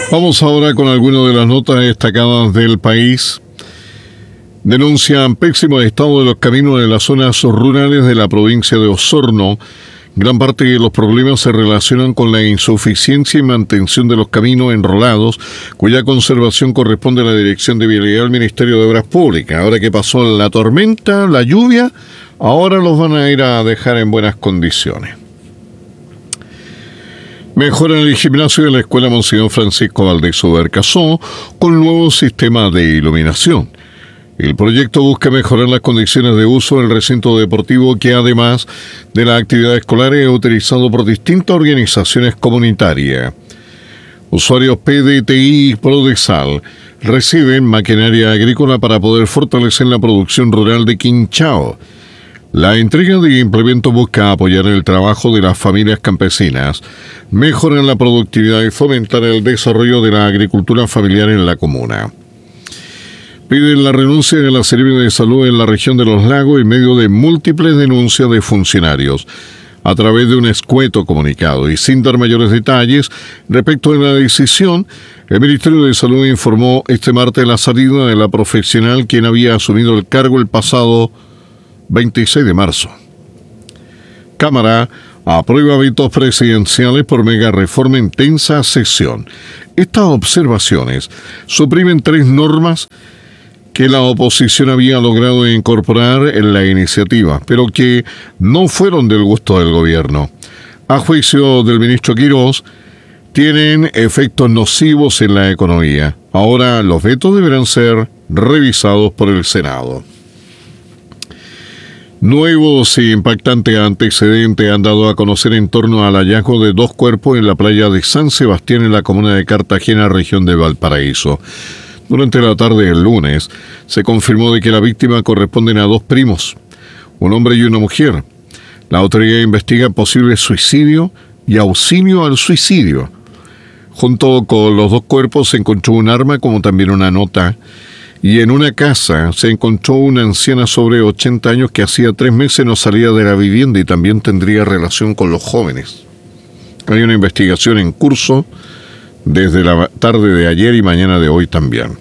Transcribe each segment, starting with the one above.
Vamos ahora con algunas de las notas destacadas del país. Denuncian pésimo estado de los caminos de las zonas rurales de la provincia de Osorno. Gran parte de los problemas se relacionan con la insuficiencia y mantención de los caminos enrolados, cuya conservación corresponde a la Dirección de Vialidad del Ministerio de Obras Públicas. Ahora que pasó la tormenta, la lluvia, ahora los van a ir a dejar en buenas condiciones. Mejoran el gimnasio de la Escuela Monseñor Francisco Valdés Obercasó con nuevo sistema de iluminación. El proyecto busca mejorar las condiciones de uso del recinto deportivo que, además de la actividad escolar, es utilizado por distintas organizaciones comunitarias. Usuarios PDTI y Prodesal reciben maquinaria agrícola para poder fortalecer la producción rural de Quinchao. La entrega de implementos busca apoyar el trabajo de las familias campesinas, mejorar la productividad y fomentar el desarrollo de la agricultura familiar en la comuna. Piden la renuncia de la Seremi de Salud en la región de Los Lagos en medio de múltiples denuncias de funcionarios. A través de un escueto comunicado y sin dar mayores detalles respecto de la decisión, el Ministerio de Salud informó este martes la salida de la profesional quien había asumido el cargo el pasado 26 de marzo. Cámara aprueba vetos presidenciales por mega reforma en tensa sesión. Estas observaciones suprimen 3 normas que la oposición había logrado incorporar en la iniciativa, pero que no fueron del gusto del gobierno. A juicio del ministro Quirós, tienen efectos nocivos en la economía. Ahora los vetos deberán ser revisados por el Senado. Nuevos e impactantes antecedentes han dado a conocer en torno al hallazgo de 2 cuerpos en la playa de San Sebastián en la comuna de Cartagena, región de Valparaíso. Durante la tarde del lunes, se confirmó de que la víctima corresponden a 2 primos, un hombre y una mujer. La autoridad investiga posible suicidio y auxilio al suicidio. Junto con los 2 cuerpos se encontró un arma como también una nota. Y en una casa se encontró una anciana sobre 80 años que hacía 3 meses no salía de la vivienda y también tendría relación con los jóvenes. Hay una investigación en curso desde la tarde de ayer y mañana de hoy también.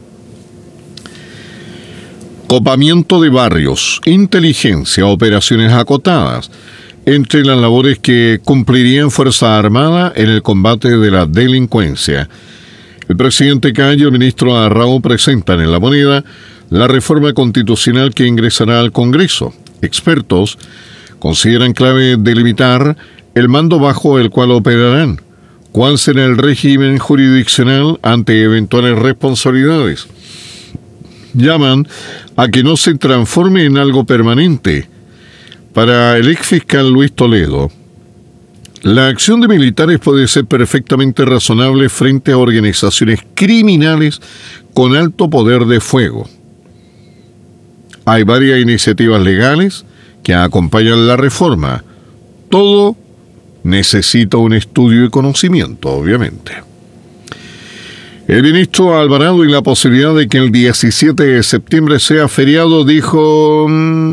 Copamiento de barrios, inteligencia, operaciones acotadas, entre las labores que cumplirían Fuerza Armada en el combate de la delincuencia. El presidente Calle y el ministro Arrao presentan en La Moneda la reforma constitucional que ingresará al Congreso. Expertos consideran clave delimitar el mando bajo el cual operarán. ¿Cuál será el régimen jurisdiccional ante eventuales responsabilidades? Llaman a que no se transforme en algo permanente. Para el exfiscal Luis Toledo, la acción de militares puede ser perfectamente razonable frente a organizaciones criminales con alto poder de fuego. Hay varias iniciativas legales que acompañan la reforma. Todo necesita un estudio y conocimiento, obviamente. El ministro Alvarado y la posibilidad de que el 17 de septiembre sea feriado dijo,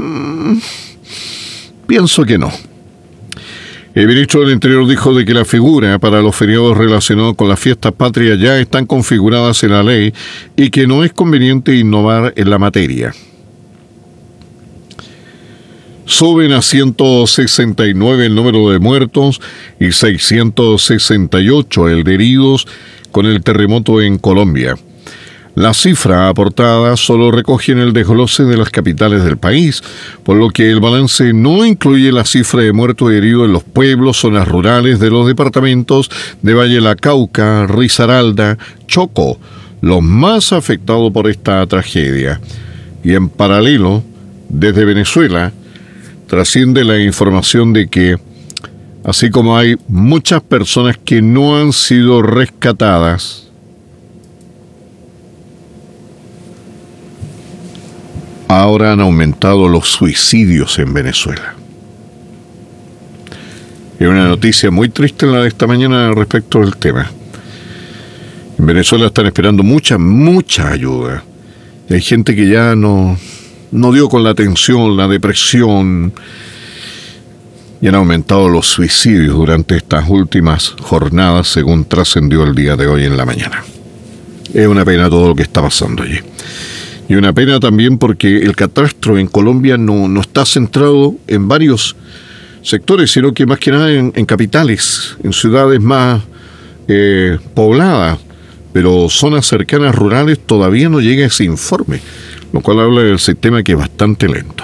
pienso que no. El ministro del Interior dijo de que la figura para los feriados relacionados con las fiestas patrias ya están configuradas en la ley y que no es conveniente innovar en la materia. Suben a 169 el número de muertos y 668 el de heridos con el terremoto en Colombia. La cifra aportada solo recoge el desglose de las capitales del país, por lo que el balance no incluye la cifra de muertos y heridos en los pueblos, zonas rurales de los departamentos de Valle La Cauca, Risaralda, Chocó, los más afectados por esta tragedia. Y en paralelo, desde Venezuela, trasciende la información de que, así como hay muchas personas que no han sido rescatadas, ahora han aumentado los suicidios en Venezuela. Es una noticia muy triste la de esta mañana respecto del tema. En Venezuela están esperando mucha ayuda. Y hay gente que ya no dio con la atención, la depresión. y han aumentado los suicidios durante estas últimas jornadas, según trascendió el día de hoy en la mañana. Es una pena todo lo que está pasando allí. Y una pena también porque el catastro en Colombia no está centrado en varios sectores, sino que más que nada en capitales, en ciudades más pobladas, pero zonas cercanas rurales todavía no llega ese informe, lo cual habla del sistema que es bastante lento.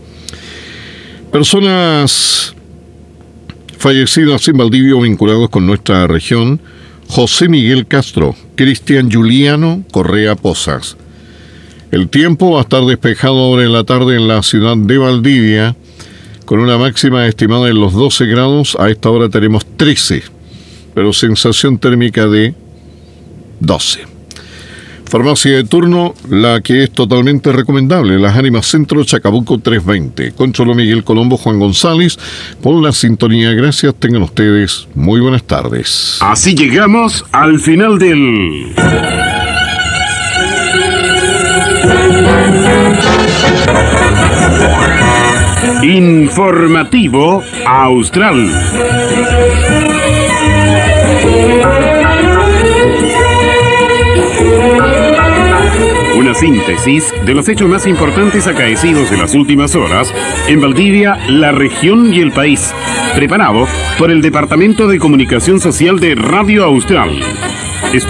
Personas fallecidas en Valdivia o vinculados con nuestra región: José Miguel Castro, Cristian Juliano Correa Pozas. El tiempo va a estar despejado ahora en la tarde en la ciudad de Valdivia, con una máxima estimada en los 12 grados. A esta hora tenemos 13, pero sensación térmica de 12. Farmacia de turno, la que es totalmente recomendable, Las Ánimas Centro, Chacabuco 320. Controlo Miguel Colombo, Juan González, por la sintonía. Gracias, tengan ustedes muy buenas tardes. Así llegamos al final del Informativo Austral. Una síntesis de los hechos más importantes acaecidos en las últimas horas en Valdivia, la región y el país. Preparado por el Departamento de Comunicación Social de Radio Austral.